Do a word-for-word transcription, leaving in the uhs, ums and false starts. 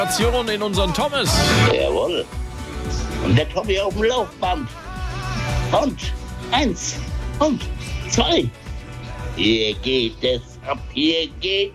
Station in unseren Thomas. Jawohl. Und der Tommy auf dem Laufband. Und eins und zwei. Hier geht es ab, hier geht